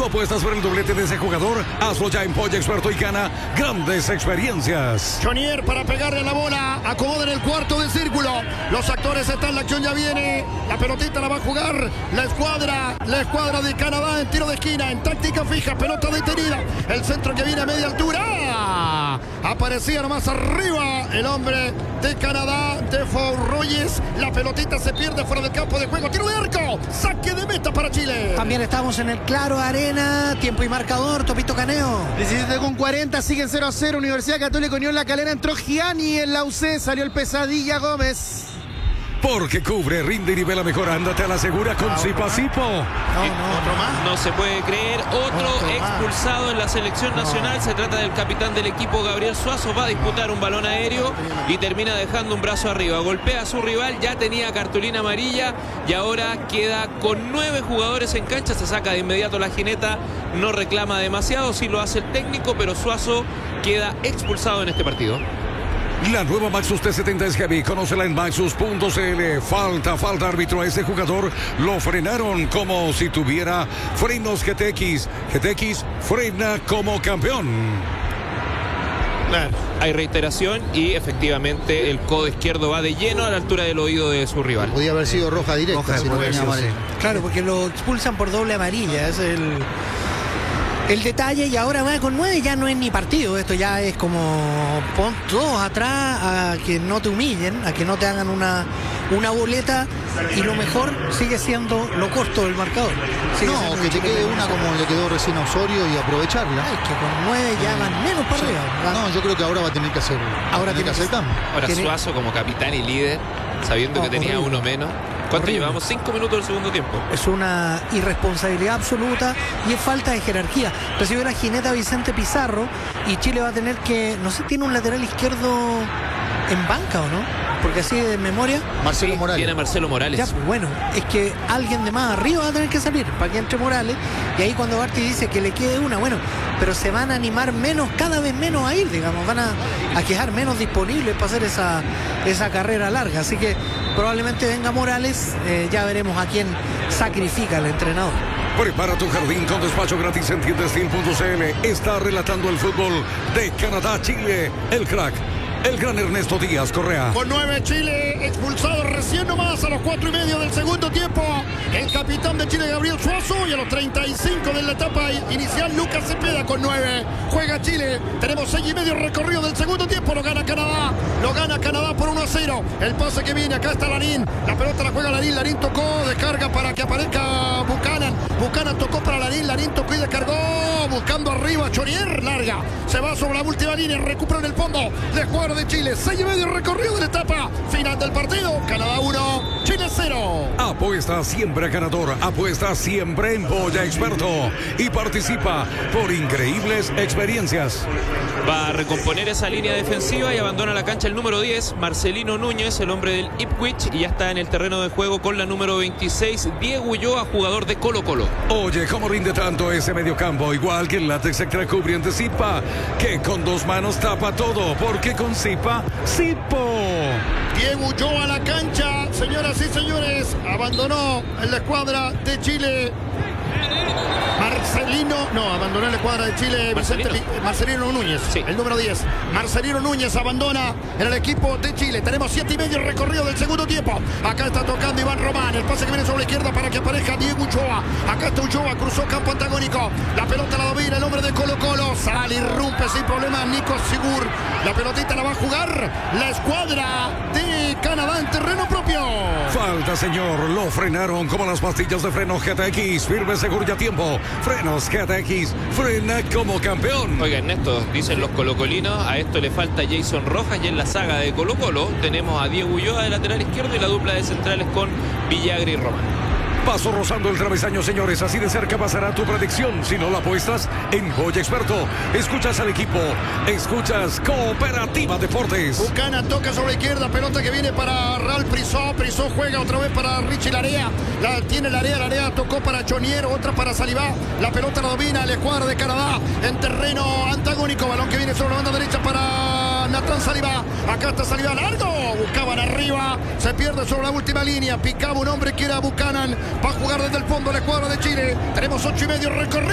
¿Tú apuestas por el doblete de ese jugador? Hazlo ya en Polla Experto y gana grandes experiencias. Chonier para pegarle la bola. Acomoda en el cuarto de círculo. Los actores están, la acción ya viene. La pelotita la va a jugar la escuadra de Canadá en tiro de esquina, en táctica fija, pelota detenida. El centro que viene a media altura. Aparecía nomás arriba el hombre de Canadá, Defoe Reyes. La pelotita se pierde fuera del campo de juego. Tiro de arco. Saque de meta para Chile. También estamos en el Claro Arena. Tiempo y marcador, Topito Caneo. 17:40, siguen 0-0. Universidad Católica Unión La Calera. Entró Gianni en la UC. Salió el Pesadilla Gómez. Porque cubre, rinde y nivela mejor. Ándate a la segura con Zipa Zipo. Otro más. No se puede creer, otro expulsado en la selección nacional. Se trata del capitán del equipo, Gabriel Suazo. Va a disputar un balón aéreo y termina dejando un brazo arriba. Golpea a su rival, ya tenía cartulina amarilla y ahora queda con 9 jugadores en cancha. Se saca de inmediato la jineta, no reclama demasiado, sí lo hace el técnico, pero Suazo queda expulsado en este partido. La nueva Maxus T70 es heavy. Conócela en maxus.cl. Falta árbitro a ese jugador. Lo frenaron como si tuviera frenos GTX. GTX frena como campeón. Hay reiteración y efectivamente el codo izquierdo va de lleno a la altura del oído de su rival. Podía haber sido roja directa. Roja, si no hubiera sido así. Claro, porque lo expulsan por doble amarilla. Es el detalle, y ahora va con 9, ya no es ni partido. Esto ya es como pon todos atrás a que no te humillen, a que no te hagan una boleta, y lo mejor sigue siendo lo corto del marcador. No, que te quede una como le quedó recién a Osorio y aprovecharla. Es que con 9 ya van menos para arriba. No, yo creo que ahora va a tener que hacer. Ahora tiene que hacer cambio. Ahora Suazo como capitán y líder, sabiendo que tenía uno menos. ¿Cuánto llevamos? 5 minutos del segundo tiempo. Es una irresponsabilidad absoluta y es falta de jerarquía. Recibe la jineta Vicente Pizarro y Chile va a tener que, no sé, tiene un lateral izquierdo en banca o no, porque así de memoria. Marcelo Morales. Tiene a Marcelo Morales. Ya, pues bueno, es que alguien de más arriba va a tener que salir para que entre Morales, y ahí cuando Barty dice que le quede una, bueno, pero se van a animar menos, cada vez menos a ir, digamos, van a quedar menos disponibles para hacer esa carrera larga, así que probablemente venga Morales, ya veremos a quién sacrifica el entrenador. Prepara tu jardín con despacho gratis en tiendastil.cl. Está relatando el fútbol de Canadá, Chile, el crack, el gran Ernesto Díaz Correa. Con 9 Chile, expulsado recién nomás a los 4:30 del segundo tiempo. El capitán de Chile, Gabriel Suazo, y a los 35 de la etapa inicial, Lucas Cepeda con 9. Juega Chile. Tenemos 6:30 recorrido del segundo tiempo. Lo gana Canadá. Lo gana Canadá por 1-0. El pase que viene, acá está Larín. La pelota la juega Larín. Larín tocó, descarga para que aparezca Buchanan. Buchanan tocó para Larín. Larín tocó y descargó. Buscando arriba, Chonier, larga. Se va sobre la última línea, recupera en el fondo. La escuadra de Chile, 6:30 recorrido de la etapa. Final del partido, Canadá 1, Chile 0. Apuesta siempre ganador, apuesta siempre en Polla Experto y participa por increíbles experiencias. Va a recomponer esa línea defensiva y abandona la cancha el número 10, Marcelino Núñez, el hombre del Ipswich, y ya está en el terreno de juego con la número 26, Diego Ulloa, jugador de Colo Colo. Oye, ¿cómo rinde tanto ese mediocampo? Igual que el látex extra cubriente Zipa, que con 2 manos tapa todo, porque con Zipa, Zipo. Diego Ulloa a la cancha, señoras y señores, abandonó en la escuadra de Chile. Abandonó en la escuadra de Chile Marcelino Núñez, sí. El número 10. Marcelino Núñez abandona en el equipo de Chile. Tenemos 7:30 recorrido del segundo tiempo. Acá está tocando Iván Román. El pase que viene sobre la izquierda para que aparezca Diego Ulloa. Acá está Ulloa, cruzó campo antagónico. La pelota la domina el hombre de Colo Colo. Sale, irrumpe sin problema Nico Sigur. La pelotita la va a jugar la escuadra de Canadá en terreno propio. Falta, señor. Lo frenaron como las pastillas de freno GTX. Firme, seguro y a tiempo. Frenos GTX. Frena como campeón. Oiga, Ernesto, dicen los colocolinos, a esto le falta Jason Rojas, y en la saga de Colo Colo tenemos a Diego Ulloa de lateral izquierdo y la dupla de centrales con Villagra y Román. Paso rozando el travesaño, señores. Así de cerca pasará tu predicción. Si no la apuestas en Polla Experto, escuchas al equipo, escuchas Cooperativa Deportes. Buchanan toca sobre la izquierda, pelota que viene para Raúl Prisó. Prisó juega otra vez para Richie Larea. Tiene Larea tocó para Chonier, otra para Salivá. La pelota la domina el escuadra de Canadá en terreno antagónico. Balón que viene sobre la banda derecha para Nathan Salivá. Acá está Salivá, largo. Buscaban arriba, se pierde sobre la última línea. Picaba un hombre que era Buchanan. Va a jugar desde el fondo la escuadra de Chile. Tenemos 8:30 recorrido.